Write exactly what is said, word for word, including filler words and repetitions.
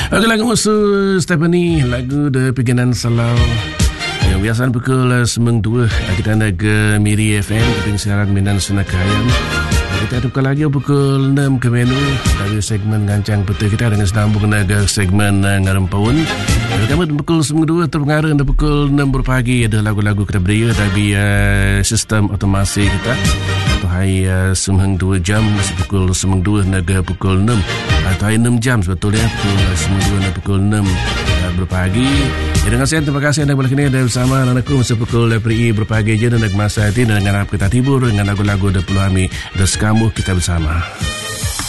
Okey, lagu musuh Stephanie, lagu The Piganan Salau. Yang biasa pukul sembilan dua kita nak ke Miri F M kita siaran Minan Sunakayam. Kita ada pukul lagi pukul enam ke menu dari segmen Gancang Peta kita dengan sambung ke segmen Ngarempawun. Kami pukul sembilan dua terpengaruh dan pukul enam berpagi ada lagu-lagu kita beri dari uh, sistem otomasi kita. Atau hai uh, sembilan dua jam pukul sembilan dua hingga pukul enam. Atau hai enam jam sebetulnya pukul sembilan dua hingga pukul enam uh, berpagi. Ya, dengan saya terima kasih anda boleh kini ada bersama anakku masa pukul peri berpagi je dan masa hati dengan harap kita tibur dengan lagu-lagu dan peluami dan sekamu kita bersama.